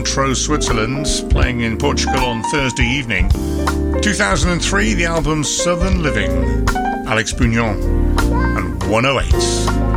Montreux, Switzerland, playing in Portugal on Thursday evening. 2003, the album Southern Living, Alex Bugnon, and 108.